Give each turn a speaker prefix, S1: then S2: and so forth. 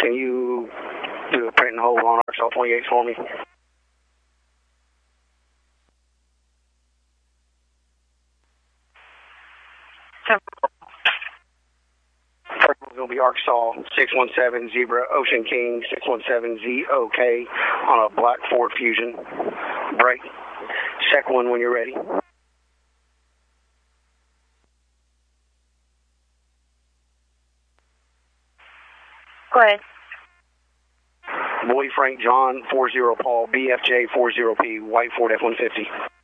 S1: Can you do a print and hold on RXL 28 for me? First one's going to be Arkansas 617 Zebra Ocean King 617 ZOK on a black Ford Fusion. Break. Second one when you're ready.
S2: Go ahead.
S1: Boy Frank John 40 Paul BFJ 40P White Ford F-150.